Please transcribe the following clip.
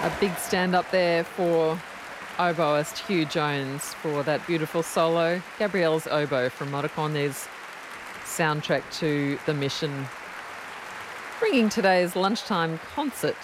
A big stand up there for oboist Hugh Jones for that beautiful solo. Gabrielle's oboe from Modicon. There's soundtrack to The Mission, bringing today's lunchtime concert